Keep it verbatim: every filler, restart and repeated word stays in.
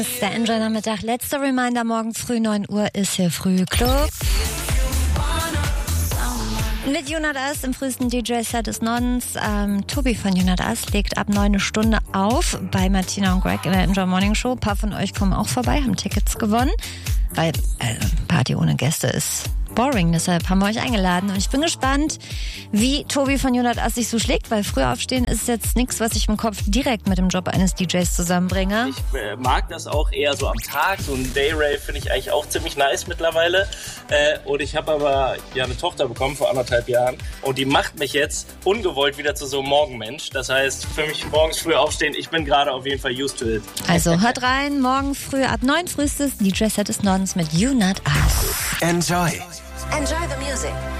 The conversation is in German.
Das ist der Enjoy-Nachmittag. Letzter Reminder, morgen früh neun Uhr ist hier Frühclub. Mit Junad As im frühesten D J-Set des Nordens. Ähm, Tobi von Junad As legt ab neun eine Stunde auf bei Martina und Greg in der Enjoy Morning Show. Ein paar von euch kommen auch vorbei, haben Tickets gewonnen. Weil äh, Party ohne Gäste ist boring, deshalb haben wir euch eingeladen. Und ich bin gespannt, wie Tobi von Junad As sich so schlägt, weil früh aufstehen ist jetzt nichts, was ich im Kopf direkt mit dem Job eines D Js zusammenbringe. Ich äh, mag das auch eher so am Tag. So ein Dayrave finde ich eigentlich auch ziemlich nice mittlerweile. Äh, und ich habe aber ja eine Tochter bekommen vor anderthalb Jahren. Und die macht mich jetzt ungewollt wieder zu so einem Morgenmensch. Das heißt, für mich morgens früh aufstehen, ich bin gerade auf jeden Fall used to it. Also hört rein, morgen früh ab neun frühestes D J-Set des Nordens mit Junad As. Enjoy. Enjoy the music.